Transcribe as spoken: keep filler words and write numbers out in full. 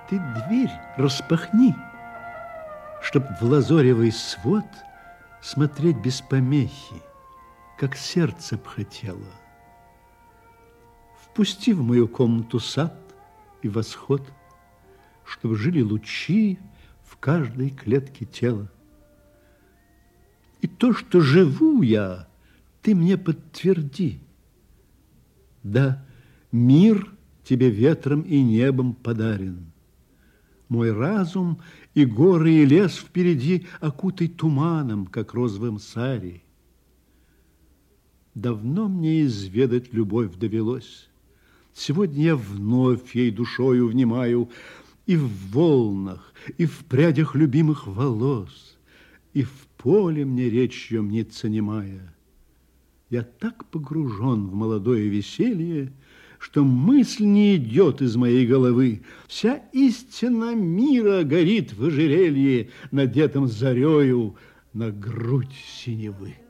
Ты дверь распахни, чтоб в лазоревый свод смотреть без помехи, как сердце б хотело. Впусти в мою комнату сад и восход, чтоб жили лучи в каждой клетке тела. И то, что живу я, ты мне подтверди. Да, мир тебе ветром и небом подарен. Мой разум и горы, и лес впереди окутай туманом, как розовым сари. Давно мне изведать любовь довелось. Сегодня я вновь ей душою внимаю, и в волнах, и в прядях любимых волос, и в поле мне речь ее мнится немая. Я так погружен в молодое веселье, что мысль не идет из моей головы. Вся истина мира горит в ожерелье, надетом зарею на грудь синевы.